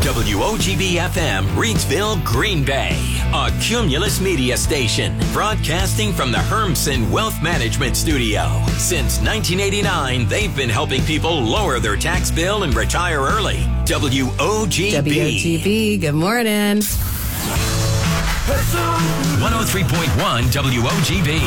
WOGB-FM, Reidsville, Green Bay. A Cumulus media station broadcasting from the Hermsen Wealth Management Studio. Since 1989, they've been helping people lower their tax bill and retire early. WOGB. WOGB, good morning. 103.1 WOGB.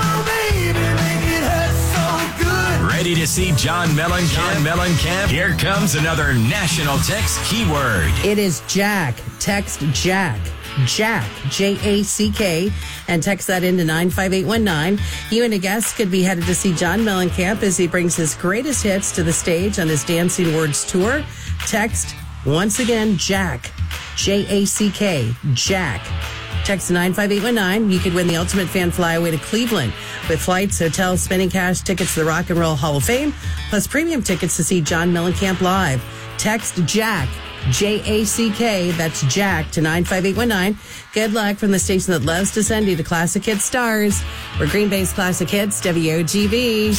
Ready to see John Mellencamp? Here comes another national text keyword. It is Jack. Text Jack. Jack, J-A-C-K, and text that into 95819. You and a guest could be headed to see John Mellencamp as he brings his greatest hits to the stage on his Dancing Words tour. Text, once again, Jack, J-A-C-K, Jack. Text 95819. You could win the ultimate fan flyaway to Cleveland with flights, hotels, spending cash, tickets to the Rock and Roll Hall of Fame, plus premium tickets to see John Mellencamp live. Text Jack, J-A-C-K, that's Jack, to 95819. Good luck from the station that loves to send you to Classic Hits Stars. We're Green Bay's Classic Hits, WOGB.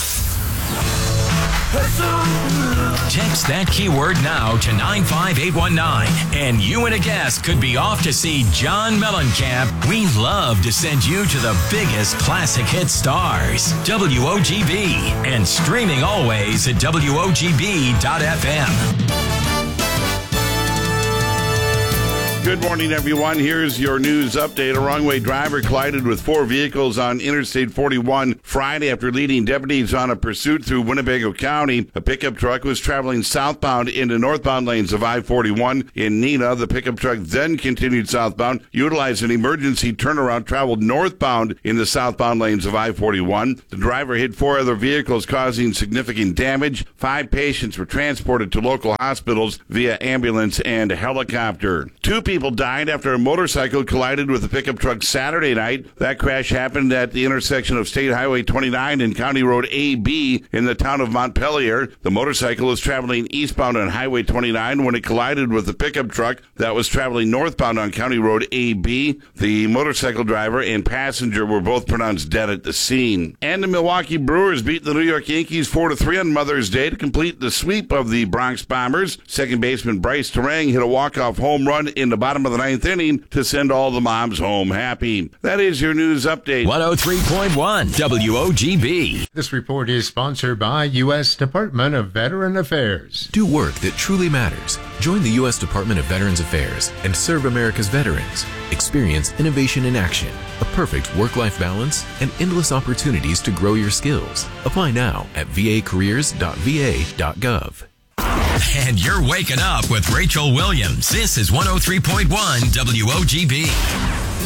Text that keyword now to 95819, and you and a guest could be off to see John Mellencamp. We love to send you to the biggest Classic Hit Stars, WOGB, and streaming always at WOGB.FM. Good morning, everyone. Here's your news update. A wrong-way driver collided with four vehicles on Interstate 41 Friday after leading deputies on a pursuit through Winnebago County. A pickup truck was traveling southbound into northbound lanes of I-41 in Neenah. The pickup truck then continued southbound, utilized an emergency turnaround, traveled northbound in the southbound lanes of I-41. The driver hit four other vehicles, causing significant damage. 5 patients were transported to local hospitals via ambulance and helicopter. 2 people died after a motorcycle collided with a pickup truck Saturday night. That crash happened at the intersection of State Highway 29 and County Road AB in the town of Montpelier. The motorcycle was traveling eastbound on Highway 29 when it collided with the pickup truck that was traveling northbound on County Road AB. The motorcycle driver and passenger were both pronounced dead at the scene. And the Milwaukee Brewers beat the New York Yankees 4-3 on Mother's Day to complete the sweep of the Bronx Bombers. Second baseman Bryce Terang hit a walk-off home run in the bottom of the 9th inning to send all the moms home happy. That is your news update. 103.1 WOGB. This report is sponsored by U.S. Department of Veteran Affairs. Do work that truly matters. Join the U.S. Department of Veterans Affairs and serve America's veterans. Experience innovation in action, a perfect work-life balance, and endless opportunities to grow your skills. Apply now at vacareers.va.gov. And you're waking up with Rachel Williams. This is 103.1 WOGB.